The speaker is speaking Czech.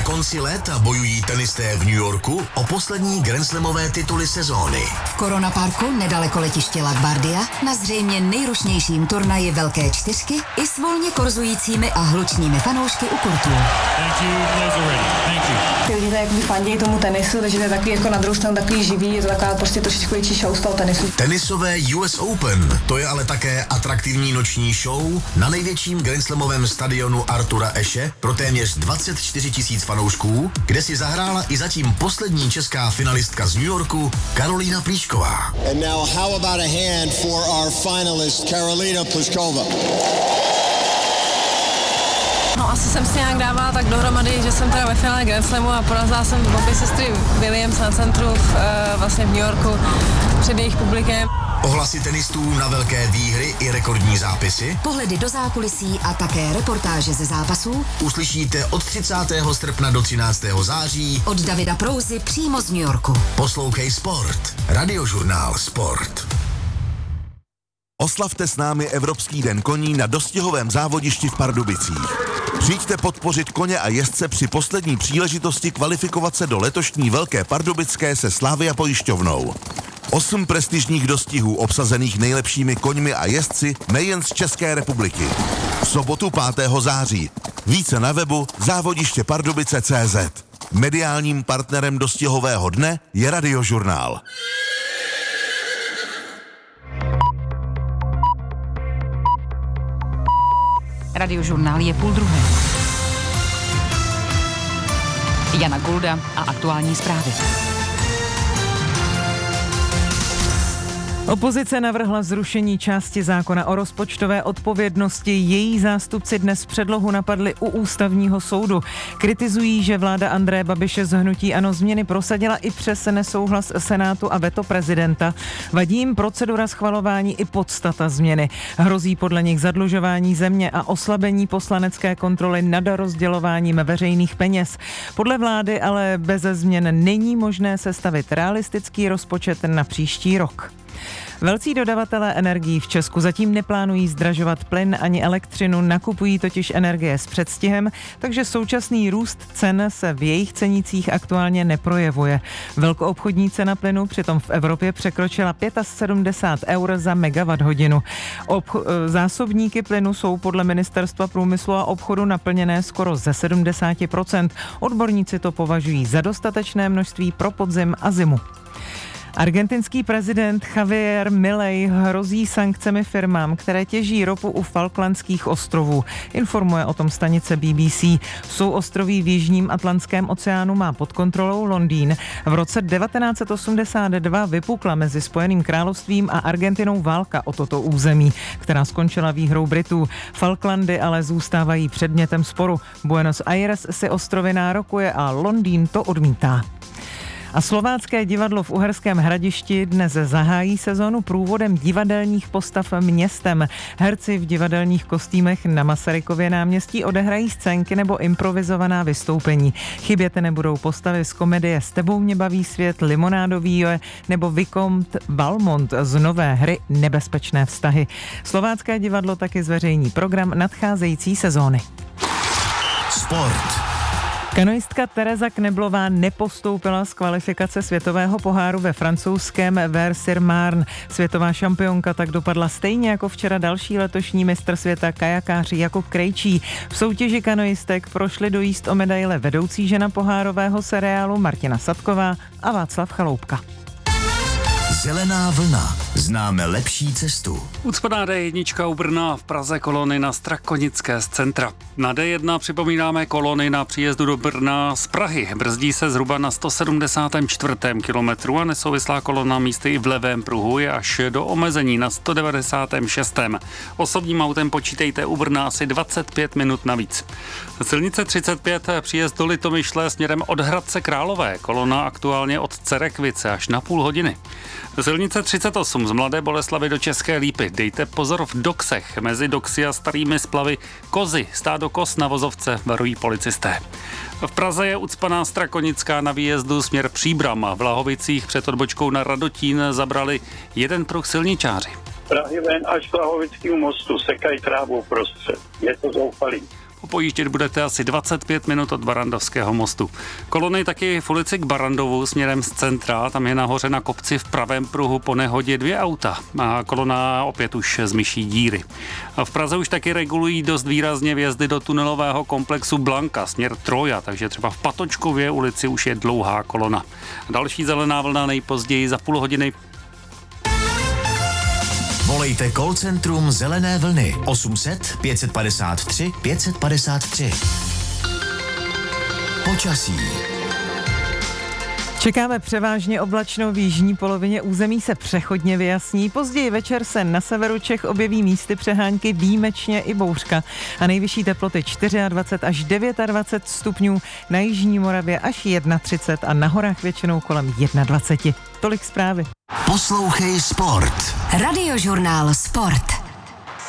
Na konci léta bojují tenisté v New Yorku o poslední grandslamové tituly sezóny. V Corona Parku nedaleko letiště LaGuardia na zřejmě nejrušnějším turnaji Velké čtyřky i s volně korzujícími a hlučnými fanoušky u kurtů. Ty lidi jak fandí tomu tenisu, takže to je takový jako na druhou stranu takový živý, je to taková prostě trošičku větší show z toho tenisu. Tenisové US Open, to je ale také atraktivní noční show na největším grandslamovém stadionu Artura Ashe pro téměř 24 000 fanoušků, kde si zahrála i zatím poslední česká finalistka z New Yorku Karolína Plíšková. And now how about a hand for our finalist Karolína Plíšková. No asi jsem si nějak dávala tak dohromady, že jsem teda ve finále Grand Slamu a porazila jsem obě sestry Williams na centru vlastně v New Yorku před jejich publikem. Ohlasy tenistů na velké výhry i rekordní zápisy, Pohledy do zákulisí a také reportáže ze zápasů uslyšíte od 30. srpna do 13. září od Davida Prouzy přímo z New Yorku. Poslouchej Sport, Radiožurnál Sport. Oslavte s námi Evropský den koní na dostihovém závodišti v Pardubicích. Přijďte podpořit koně a jezdce při poslední příležitosti kvalifikovat se do letošní Velké Pardubické se Slavia pojišťovnou. 8 prestižních dostihů obsazených nejlepšími koňmi a jezdci nejen z České republiky. V sobotu 5. září. Více na webu závodištěpardubice.cz. Mediálním partnerem dostihového dne je Radiožurnál. Radiožurnál je 12:30. Jana Gulda a aktuální zprávy. Opozice navrhla zrušení části zákona o rozpočtové odpovědnosti. Její zástupci dnes předlohu napadli u ústavního soudu. Kritizují, že vláda Andreje Babiše z hnutí ANO změny prosadila i přes nesouhlas Senátu a veto prezidenta. Vadí jim procedura schvalování i podstata změny. Hrozí podle nich zadlužování země a oslabení poslanecké kontroly nad rozdělováním veřejných peněz. Podle vlády ale bez změn není možné sestavit realistický rozpočet na příští rok. Velcí dodavatelé energií v Česku zatím neplánují zdražovat plyn ani elektřinu, nakupují totiž energie s předstihem, takže současný růst cen se v jejich cenících aktuálně neprojevuje. Velkoobchodní cena plynu přitom v Evropě překročila 75 eur za megawatthodinu. Zásobníky plynu jsou podle Ministerstva průmyslu a obchodu naplněné skoro ze 70%. Odborníci to považují za dostatečné množství pro podzim a zimu. Argentinský prezident Javier Milei hrozí sankcemi firmám, které těží ropu u Falklandských ostrovů. Informuje o tom stanice BBC. Souostroví v jižním Atlantském oceánu má pod kontrolou Londýn. V roce 1982 vypukla mezi Spojeným královstvím a Argentinou válka o toto území, která skončila výhrou Britů. Falklandy ale zůstávají předmětem sporu. Buenos Aires si ostrovy nárokuje a Londýn to odmítá. A Slovácké divadlo v Uherském Hradišti dnes zahájí sezónu průvodem divadelních postav městem. Herci v divadelních kostýmech na Masarykově náměstí odehrají scénky nebo improvizovaná vystoupení. Chybět nebudou postavy z komedie S tebou mě baví svět, Limonádový nebo Vicomte Valmont z nové hry Nebezpečné vztahy. Slovácké divadlo taky zveřejní program nadcházející sezóny. Sport. Kanoistka Tereza Kneblová nepostoupila z kvalifikace světového poháru ve francouzském Vers-sur-Marne. Světová šampionka tak dopadla stejně jako včera další letošní mistr světa kajakář Jakub Krejčí. V soutěži kanoistek prošli do jízd o medaile vedoucí žena pohárového seriálu Martina Sadková a Václav Chaloupka. Zelená vlna. Známe lepší cestu. Ucpaná D1 u Brna, v Praze kolony na Strakonické z centra. Na D1 připomínáme kolony na příjezdu do Brna z Prahy. Brzdí se zhruba na 174. kilometru a nesouvislá kolona místy i v levém pruhu je až do omezení na 196. Osobním autem počítejte u Brna asi 25 minut navíc. Silnice 35 příjezd do Litomyšle směrem od Hradce Králové. Kolona aktuálně od Cerekvice až na půl hodiny. Silnice 38 z Mladé Boleslavi do České Lípy. Dejte pozor v Doksech. Mezi Doksy a Starými Splavy kozy, stádo koz na vozovce, varují policisté. V Praze je ucpaná Strakonická na výjezdu směr Příbram. V Lahovicích před odbočkou na Radotín zabrali jeden pruh silničáři. Prahy ven až k Lahovickému mostu sekají trávu prostřed. Je to zoufalý. Pojíždět budete asi 25 minut od Barrandovského mostu. Kolony taky v ulici k Barrandovu směrem z centra, tam je nahoře na kopci v pravém pruhu po nehodě 2 auta a kolona opět už z myší díry. A v Praze už taky regulují dost výrazně vjezdy do tunelového komplexu Blanka směr Troja, takže třeba v Patočkově ulici už je dlouhá kolona. Další zelená vlna nejpozději za půl hodiny. Volejte call centrum Zelené vlny 800 553 553. Počasí. Čekáme převážně oblačnou, v jižní polovině území se přechodně vyjasní. Později večer se na severu Čech objeví místy přehánky, výjimečně i bouřka. A nejvyšší teploty 24 až 29 stupňů, na jižní Moravě až 31 a na horách většinou kolem 21. Tolik zprávy. Poslouchej Sport. Radiožurnál Sport.